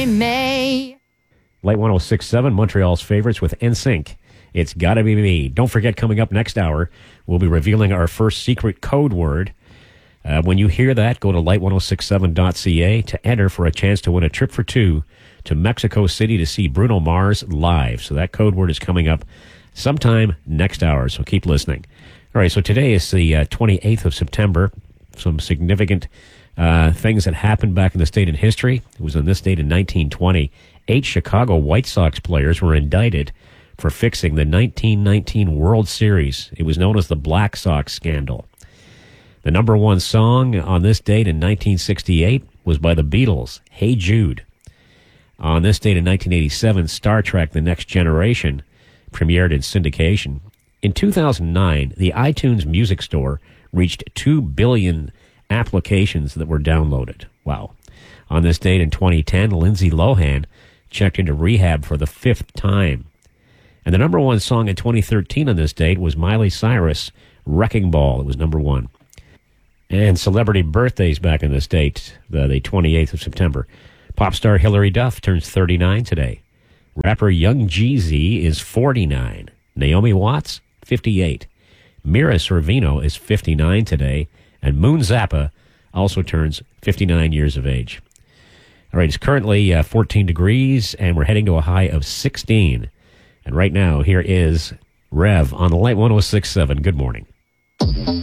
May. Light 106.7, Montreal's favorites with NSYNC. It's Gotta Be Me. Don't forget, coming up next hour, we'll be revealing our first secret code word. When you hear that, go to light1067.ca to enter for a chance to win a trip for two to Mexico City to see Bruno Mars live. So that code word is coming up sometime next hour, so keep listening. All right, so today is the 28th of September. Some significant things that happened back in the state in history. It was on this date in 1920. 8 Chicago White Sox players were indicted for fixing the 1919 World Series. It was known as the Black Sox scandal. The number one song on this date in 1968 was by the Beatles, Hey Jude. On this date in 1987, Star Trek The Next Generation premiered in syndication. In 2009, the iTunes Music Store reached 2 billion applications that were downloaded. Wow. On this date in 2010, Lindsay Lohan checked into rehab for the 5th time. And the number one song in 2013 on this date was Miley Cyrus' Wrecking Ball. It was number one. And celebrity birthdays back in this date, the 28th of September. Pop star Hilary Duff turns 39 today. Rapper Young Jeezy is 49. Naomi Watts, 58. Mira Sorvino is 59 today. And Moon Zappa also turns 59 years of age. All right, it's currently 14 degrees, and we're heading to a high of 16. And right now, here is Rev on the Light 106.7. Good morning.